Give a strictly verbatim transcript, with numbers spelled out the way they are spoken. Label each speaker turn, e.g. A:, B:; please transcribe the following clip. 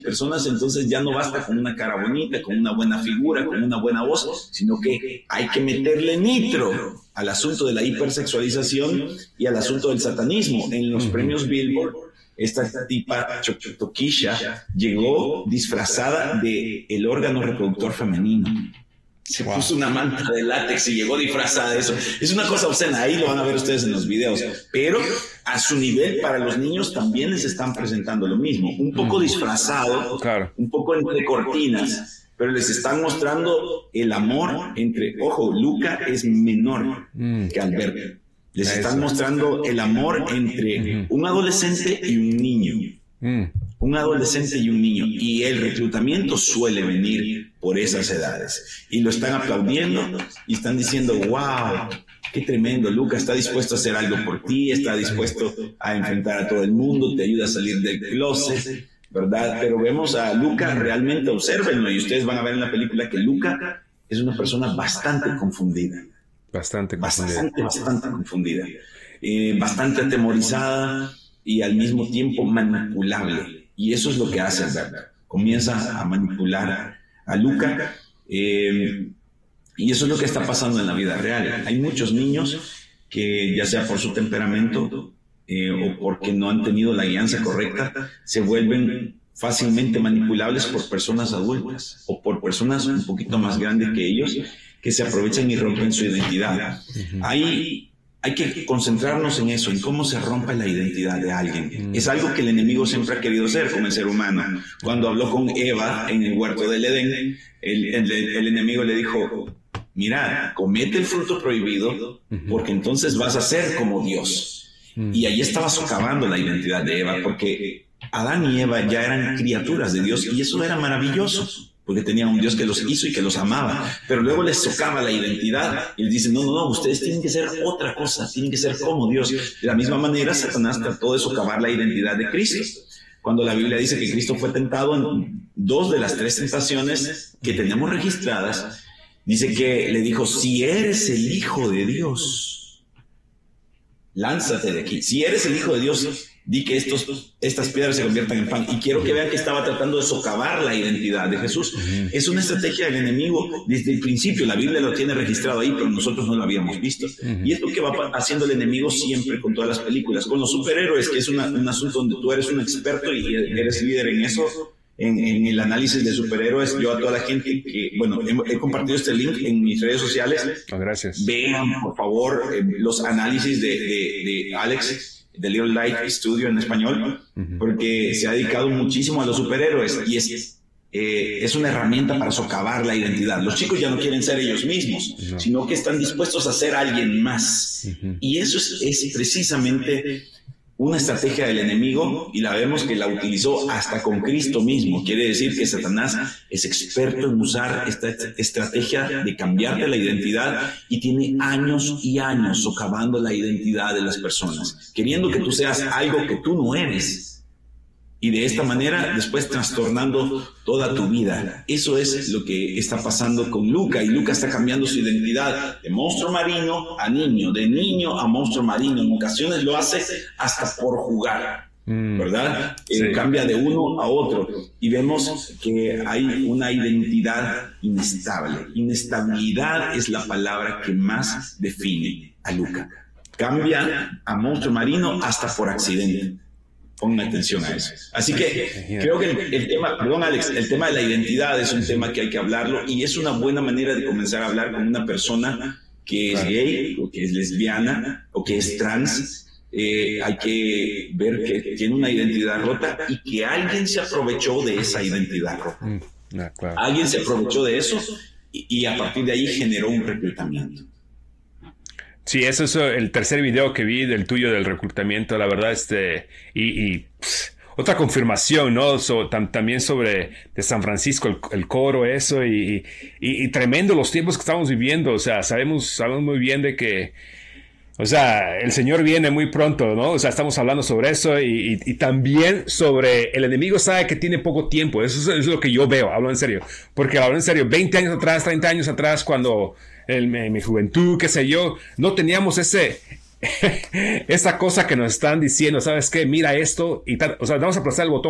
A: personas, entonces ya no basta con una cara bonita, con una buena figura, con una buena voz, sino que hay que meterle nitro al asunto de la hipersexualización y al asunto del satanismo. En los uh-huh. premios Billboard, esta tipa Tokisha llegó disfrazada de el órgano reproductor femenino. Se wow. puso una manta de látex y llegó disfrazada de eso. Es una cosa obscena, ahí lo van a ver ustedes en los videos. Pero a su nivel, para los niños también les están presentando lo mismo. Un poco disfrazado, claro. un poco entre cortinas, pero les están mostrando el amor entre... Ojo, Luca es menor mm. que Alberto. Les eso. están mostrando el amor entre un adolescente y un niño. Mm. Un adolescente y un niño. Y el reclutamiento suele venir por esas edades. Y lo están aplaudiendo y están diciendo, wow, qué tremendo, Luca está dispuesto a hacer algo por ti, está dispuesto a enfrentar a todo el mundo, te ayuda a salir del closet, ¿verdad? Pero vemos a Luca, realmente obsérvenlo, y ustedes van a ver en la película que Luca es una persona bastante confundida.
B: Bastante confundida.
A: Bastante, bastante confundida. Eh, bastante atemorizada y al mismo tiempo manipulable. Y eso es lo que hace Alberto. Comienza a manipular a Luca, eh, y eso es lo que está pasando en la vida real. Hay muchos niños que, ya sea por su temperamento eh, o porque no han tenido la guianza correcta, se vuelven fácilmente manipulables por personas adultas o por personas un poquito más grandes que ellos, que se aprovechan y rompen su identidad. Uh-huh. Hay Hay que concentrarnos en eso, en cómo se rompe la identidad de alguien. Es algo que el enemigo siempre ha querido hacer con el ser humano. Cuando habló con Eva en el huerto del Edén, el, el, el enemigo le dijo, mira, comete el fruto prohibido, porque entonces vas a ser como Dios. Y ahí estaba socavando la identidad de Eva, porque Adán y Eva ya eran criaturas de Dios, y eso era maravilloso, porque tenían un Dios que los hizo y que los amaba, pero luego les socava la identidad y les dice, no, no, no, ustedes tienen que ser otra cosa, tienen que ser como Dios. De la misma manera, Satanás trató de socavar la identidad de Cristo. Cuando la Biblia dice que Cristo fue tentado en dos de las tres tentaciones que tenemos registradas, dice que le dijo, si eres el Hijo de Dios, lánzate de aquí. Si eres el Hijo de Dios, di que estos, estas piedras se conviertan en pan. Y quiero que vean que estaba tratando de socavar la identidad de Jesús. Es una estrategia del enemigo desde el principio. La Biblia lo tiene registrado ahí, pero nosotros no lo habíamos visto. Y es lo que va haciendo el enemigo siempre con todas las películas. Con los superhéroes, que es una, un asunto donde tú eres un experto y eres líder en eso, en, en el análisis de superhéroes. Yo a toda la gente que, bueno, he, he compartido este link en mis redes sociales.
B: Oh, gracias.
A: Vean, por favor, eh, los análisis de, de, de Alex, de Little Light Studio en español, porque se ha dedicado muchísimo a los superhéroes y es, eh, es una herramienta para socavar la identidad. Los chicos ya no quieren ser ellos mismos, no. sino que están dispuestos a ser alguien más. Uh-huh. Y eso es, es precisamente una estrategia del enemigo, y la vemos que la utilizó hasta con Cristo mismo. Quiere decir que Satanás es experto en usar esta estrategia de cambiarte la identidad, y tiene años y años socavando la identidad de las personas, queriendo que tú seas algo que tú no eres, y de esta manera después trastornando toda tu vida. Eso es lo que está pasando con Luca, y Luca está cambiando su identidad de monstruo marino a niño, de niño a monstruo marino. En ocasiones lo hace hasta por jugar, ¿verdad? Sí. Eh, cambia de uno a otro, y vemos que hay una identidad inestable. Inestabilidad es la palabra que más define a Luca. Cambia a monstruo marino hasta por accidente. Pongan atención a eso. Así que creo que el, el tema, perdón Alex, el tema de la identidad es un tema que hay que hablarlo, y es una buena manera de comenzar a hablar con una persona que es gay, o que es lesbiana, o que es trans. Eh, hay que ver que tiene una identidad rota, y que alguien se aprovechó de esa identidad rota. Mm, yeah, claro. Alguien se aprovechó de eso, y, y a partir de ahí generó un reclutamiento.
B: Sí, eso es el tercer video que vi del tuyo del reclutamiento, la verdad, este, y, y pss, otra confirmación, ¿no? So, tam, también sobre de San Francisco, el, el coro, eso, y, y, y tremendo los tiempos que estamos viviendo. O sea, sabemos, sabemos muy bien de que, o sea, el Señor viene muy pronto, ¿no? O sea, estamos hablando sobre eso, y, y, y también sobre el enemigo sabe que tiene poco tiempo. Eso es, eso es lo que yo veo, hablo en serio. Porque hablo en serio, veinte años atrás, treinta años atrás, cuando en, en mi juventud, qué sé yo, no teníamos ese esa cosa que nos están diciendo, ¿sabes qué? Mira esto y tal. O sea, vamos a aplastar el botón